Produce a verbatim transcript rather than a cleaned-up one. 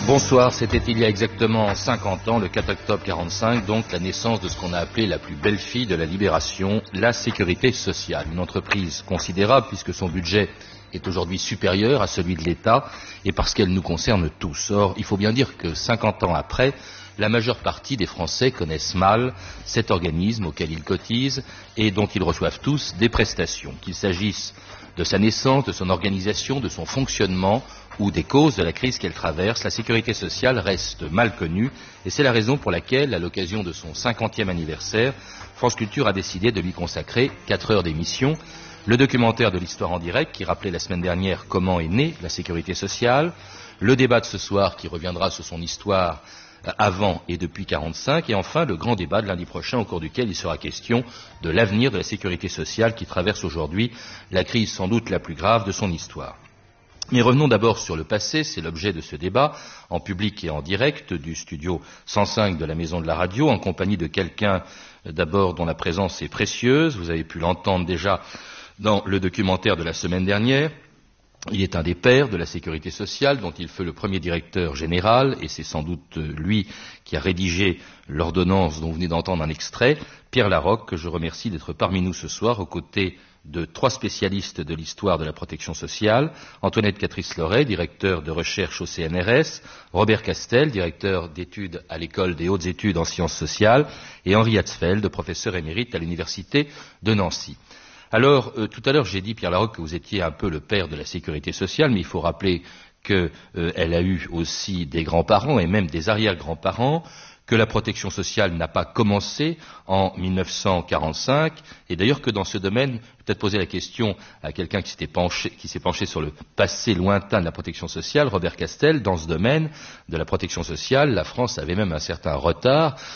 Bonsoir, c'était il y a exactement cinquante ans, le quatre octobre quarante-cinq, donc la naissance de ce qu'on a appelé la plus belle fille de la libération, la sécurité sociale. Une entreprise considérable puisque son budget est aujourd'hui supérieur à celui de l'État et parce qu'elle nous concerne tous. Or, il faut bien dire que cinquante ans après, la majeure partie des Français connaissent mal cet organisme auquel ils cotisent et dont ils reçoivent tous des prestations, qu'il s'agisse de sa naissance, de son organisation, de son fonctionnement ou des causes de la crise qu'elle traverse. La sécurité sociale reste mal connue et c'est la raison pour laquelle, à l'occasion de son cinquantième anniversaire, France Culture a décidé de lui consacrer quatre heures d'émission. Le documentaire de l'histoire en direct qui rappelait la semaine dernière comment est née la sécurité sociale, le débat de ce soir qui reviendra sur son histoire avant et depuis quarante-cinq, et enfin le grand débat de lundi prochain au cours duquel il sera question de l'avenir de la sécurité sociale qui traverse aujourd'hui la crise sans doute la plus grave de son histoire. Mais revenons d'abord sur le passé, c'est l'objet de ce débat, en public et en direct, du studio cent cinq de la Maison de la Radio, en compagnie de quelqu'un d'abord dont la présence est précieuse, vous avez pu l'entendre déjà dans le documentaire de la semaine dernière. Il est un des pères de la sécurité sociale dont il fut le premier directeur général et c'est sans doute lui qui a rédigé l'ordonnance dont vous venez d'entendre un extrait, Pierre Larocque, que je remercie d'être parmi nous ce soir aux côtés de trois spécialistes de l'histoire de la protection sociale, Antoinette Catrice-Loret, directeur de recherche au C N R S, Robert Castel, directeur d'études à l'École des hautes études en sciences sociales, et Henri Hatzfeld, professeur émérite à l'Université de Nancy. Alors, euh, tout à l'heure, j'ai dit, Pierre Larocque, que vous étiez un peu le père de la sécurité sociale, mais il faut rappeler qu'elle euh, a eu aussi des grands-parents et même des arrière-grands-parents, que la protection sociale n'a pas commencé en mille neuf cent quarante-cinq, et d'ailleurs que dans ce domaine, peut-être poser la question à quelqu'un qui s'était penché, qui s'est penché sur le passé lointain de la protection sociale, Robert Castel, dans ce domaine de la protection sociale, la France avait même un certain retard,